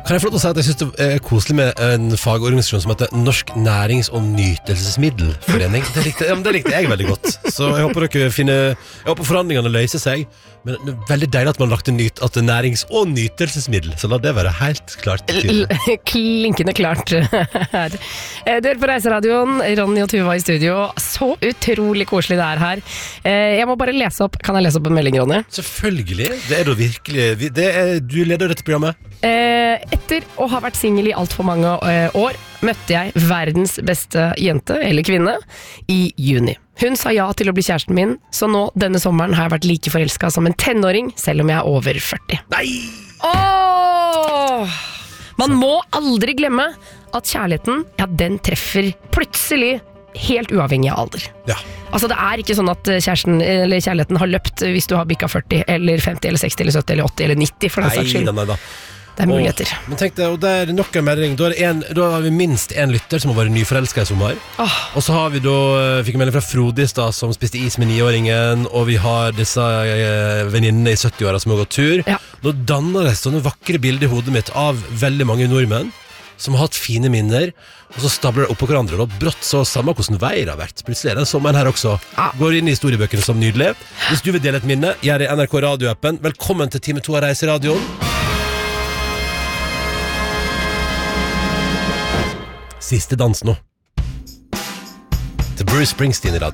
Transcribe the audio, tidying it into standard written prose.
Kan jeg få lov til å si at jeg synes det er koselig med en fagorganisasjon som heter Norsk Nærings- og Nytelsesmiddelforening. Det likte jeg veldig godt. Så jeg håper jeg håper forhandlingene løser seg. Men det er veldig deilig at man har lagt at det er nærings- og nytelsesmiddel. Så la det være helt klart. Klinkende klart her. Du hører på Reiseradioen, Ronny og Tuva i studio. Så utrolig koselig det er her. Jeg må bare lese opp. Kan jeg lese opp en melding, Ronny? Selvfølgelig. Det er da virkelig du leder dette programmet. Etter å ha vært single i alt for mange år, møtte jeg verdens beste jente, eller kvinne, i juni. Hun sa ja til å bli kjæresten min, så nå denne sommeren har jeg vært like forelsket som en tenåring, selv om jeg er over 40. Nei! Man må aldri glemme at kjærligheten, ja, den treffer plutselig helt uavhengig av alder. Ja. Altså det er ikke sånn at kjæresten eller kjærligheten har løpt hvis du har bikket 40 eller 50 eller 60 eller 70 eller 80 eller 90 for den saks skyld. Nei. Det er muligheter. Men tenk deg, og det er nok en melding. Da har vi minst en lytter som har vært nyforelsket i sommer. Og så har vi fikk en melding fra Frode i stad som spiste is med 9-åringen, og vi har disse venninnene i 70-åra som har gått tur. Ja. Nå danner det sånne vakre bilder i hodet mitt av veldig mange nordmenn som har hatt fine minner, og så stabler det opp på hverandre, og brått så samme hvordan veier har vært. Plutselig er det sommeren her også. Går inn i historiebøkene som nydelig. Hvis du vil dele et minne, gjør det i NRK radioappen. Velkommen til time 2 av Reiseradioen. Siste dans nå. Til Bruce Springsteen i radio.